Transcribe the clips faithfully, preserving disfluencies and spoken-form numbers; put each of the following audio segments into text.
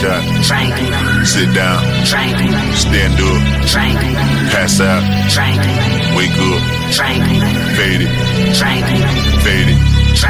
shot, sit down, stand up, pass out, wake up, fade it, fade it.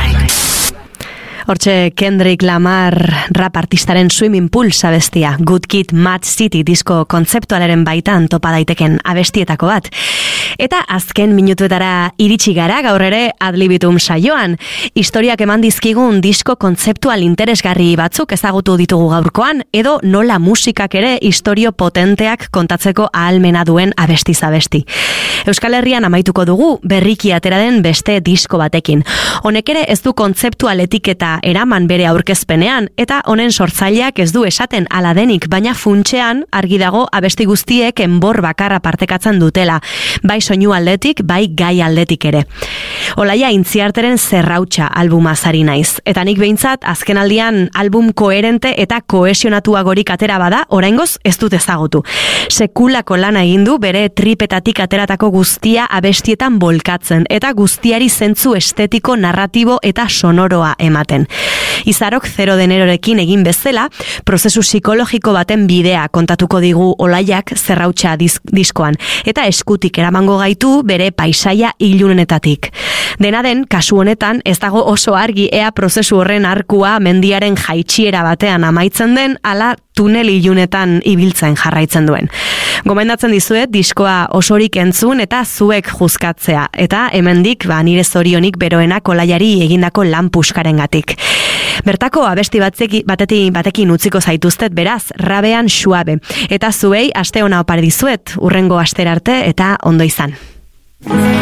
Hortxe Kendrick Lamar rap artistaren Swimming Pool abestia, Good Kid, Mad City disko kontzeptualaren baitan topa daiteken abestietako bat. Eta azken minutuetara iritsi gara gaur ere adlibitum saioan. Historiak eman dizkigun disko kontzeptual interesgarri batzuk ezagutu ditugu gaurkoan, edo nola musikak ere istorio potenteak kontatzeko ahalmena duen abestiz abesti. Euskal Herrian amaituko dugu berriki atera den beste disko batekin. Honek ere ez du kontzeptual etiketa eraman bere aurkezpenean, eta honen sortzaileak ez du esaten ala denik, baina funtsean argi dago abesti guztiek enbor bakarra partekatzen dutela, bai soinu aldetik, bai gai aldetik ere. Olaia Intziarteren Zerrautxa albuma zari naiz, eta nik behintzat azkenaldian album koherente eta kohesionatuagorik atera bada, oraingoz ez dut ezagutu. Sekulako lana egin du bere tripetatik ateratako guztia abestietan bolkatzen, eta guztiari zentzu estetiko, narratibo eta sonoroa ematen. Izarok zero denerorekin egin bezala, prozesu psikologiko baten bidea kontatuko digu Olaiak Zerrautxa diskoan, eta eskutik eramango gaitu bere paisaia ilunenetatik. Dena den, kasu honetan, ez dago oso argi ea prozesu horren arkua mendiaren jaitsiera batean amaitzen den, ala tunel ilunetan ibiltzen jarraitzen duen. Gomendatzen dizuet diskoa osorik entzun eta zuek juzkatzea, eta hemendik ba nire zorionik beroenak Olaiari egindako lan puskarengatik. Bertako abesti batzeki, batetik, batekin utziko zaituztet beraz, Rabean Suabe. Eta zuei aste ona opar dizuet, urrengo astera arte eta ondo izan.